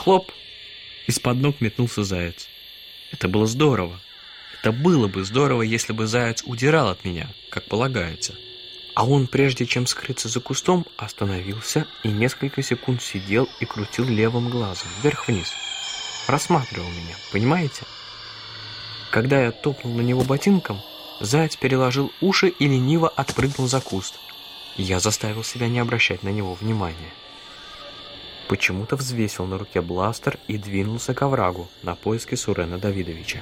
хлоп! Из-под ног метнулся заяц. Это было здорово. Это было бы здорово, если бы заяц удирал от меня, как полагается. А он, прежде чем скрыться за кустом, остановился и несколько секунд сидел и крутил левым глазом вверх-вниз. Рассматривал меня, понимаете? Когда я топнул на него ботинком, заяц переложил уши и лениво отпрыгнул за куст. Я заставил себя не обращать на него внимания. Почему-то взвесил на руке бластер и двинулся к оврагу на поиски Сурена Давидовича.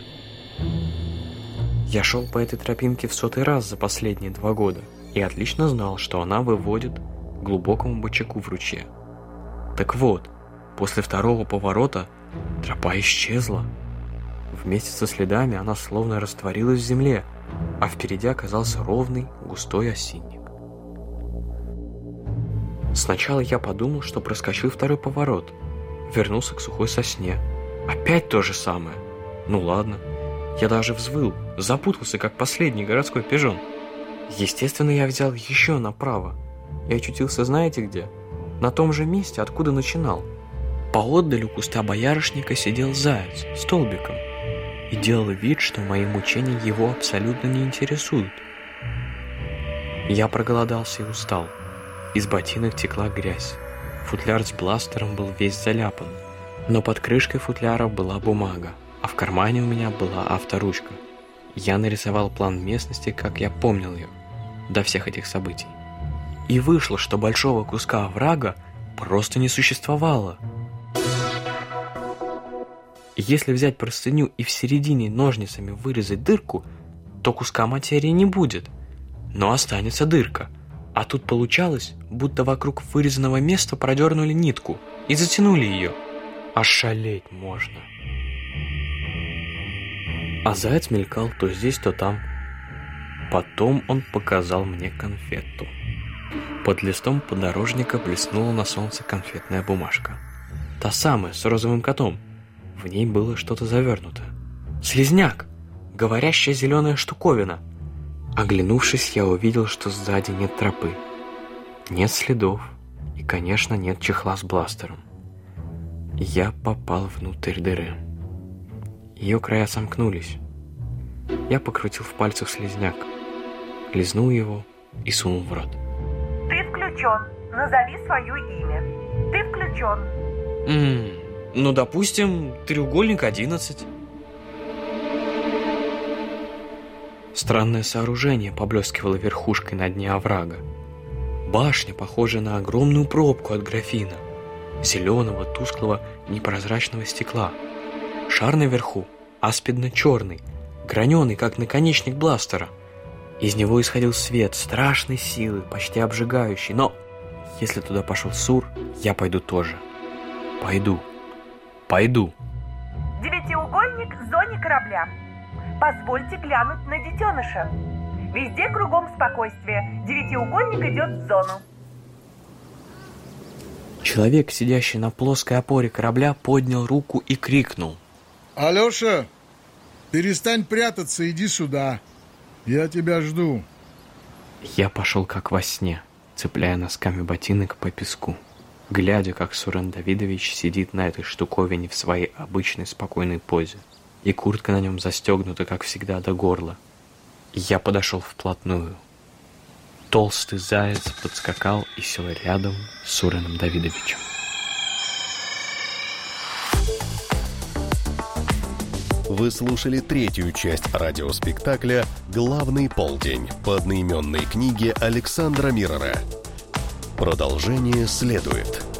Я шел по этой тропинке в 100-й раз за последние 2 года и отлично знал, что она выводит к глубокому бочаку в ручье. Так вот, после 2-го поворота тропа исчезла. Вместе со следами она словно растворилась в земле, а впереди оказался ровный, густой осинник. Сначала я подумал, что проскочил 2-й поворот, вернулся к сухой сосне. Опять то же самое. Ну ладно. Я даже взвыл, запутался, как последний городской пижон. Естественно, я взял еще направо и очутился знаете где? На том же месте, откуда начинал. Поотдаль у куста боярышника сидел заяц столбиком и делал вид, что мои мучения его абсолютно не интересуют. Я проголодался и устал. Из ботинок текла грязь. Футляр с бластером был весь заляпан, но под крышкой футляра была бумага, а в кармане у меня была авторучка. Я нарисовал план местности, как я помнил ее, до всех этих событий. И вышло, что большого куска оврага просто не существовало. Если взять простыню и в середине ножницами вырезать дырку, то куска материи не будет, но останется дырка. А тут получалось, будто вокруг вырезанного места продернули нитку и затянули ее. Ошалеть можно. А заяц мелькал то здесь, то там. Потом он показал мне конфету. Под листом подорожника блеснула на солнце конфетная бумажка. Та самая, с розовым котом. В ней было что-то завернуто. Слизняк! Говорящая зеленая штуковина. Оглянувшись, я увидел, что сзади нет тропы. Нет следов. И, конечно, нет чехла с бластером. Я попал внутрь дыры. Ее края сомкнулись. Я покрутил в пальцах слизняк, лизнул его и сунул в рот. Ты включен. Назови свое имя. Ты включен. Ну, допустим, треугольник 11. Странное сооружение поблескивало верхушкой на дне оврага. Башня, похожая на огромную пробку от графина, зеленого, тусклого, непрозрачного стекла. Шар наверху аспидно-черный, граненый, как наконечник бластера. Из него исходил свет страшной силы, почти обжигающий. Но если туда пошел Сур, я пойду тоже. Пойду. Девятиугольник в зоне корабля. Позвольте глянуть на детеныша. Везде кругом спокойствие. Девятиугольник идет в зону. Человек, сидящий на плоской опоре корабля, поднял руку и крикнул. Алеша, перестань прятаться, иди сюда. Я тебя жду. Я пошел как во сне, цепляя носками ботинок по песку, глядя, как Сурен Давидович сидит на этой штуковине в своей обычной спокойной позе, и куртка на нем застегнута, как всегда, до горла. Я подошел вплотную. Толстый заяц подскакал и сел рядом с Суреном Давидовичем. Вы слушали 3-ю часть радиоспектакля «Главный полдень» по одноименной книге Александра Мирера. Продолжение следует.